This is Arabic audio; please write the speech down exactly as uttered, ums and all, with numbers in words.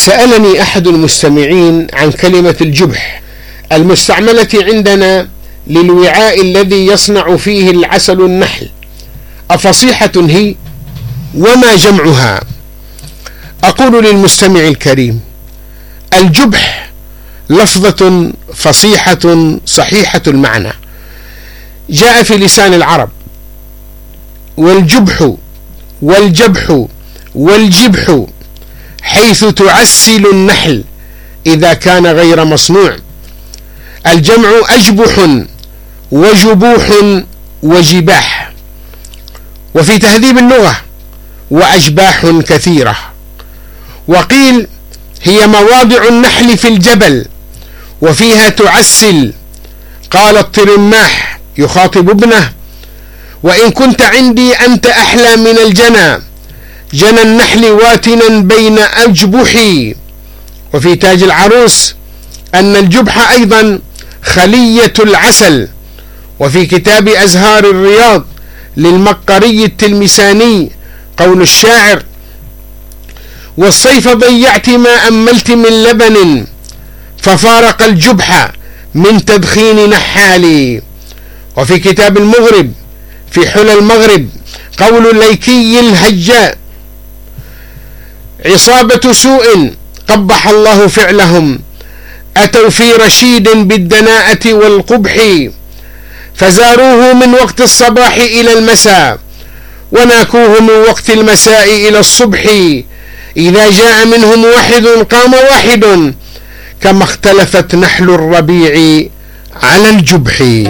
سألني أحد المستمعين عن كلمة الجبح المستعملة عندنا للوعاء الذي يصنع فيه العسل النحل، أفصيحة هي؟ وما جمعها؟ أقول للمستمع الكريم: الجبح لفظة فصيحة صحيحة المعنى، جاء في لسان العرب، والجبح والجبح والجبح حيث تعسل النحل إذا كان غير مصنوع. الجمع أجبح وجبوح وجباح. وفي تهذيب اللغة: وأجباح كثيرة. وقيل: هي مواضع النحل في الجبل وفيها تعسل. قال الطرماح يخاطب ابنه: وإن كنت عندي أنت أحلى من الجنى، جنى النحل واتنا بين أجبحي. وفي تاج العروس أن الجبح أيضا خلية العسل. وفي كتاب أزهار الرياض للمقري التلمساني قول الشاعر: والصيف ضيعت ما أملت من لبن، ففارق الجبح من تدخين نحالي. وفي كتاب المغرب في حلى المغرب قول الليكي الهجاء: عصابة سوء قبح الله فعلهم، أتوا في رشيد بالدناءة والقبح، فزاروه من وقت الصباح إلى المساء، وناكوه من وقت المساء إلى الصبح. إذا جاء منهم واحد قام واحد، كما اختلفت نحل الربيع على الجبح.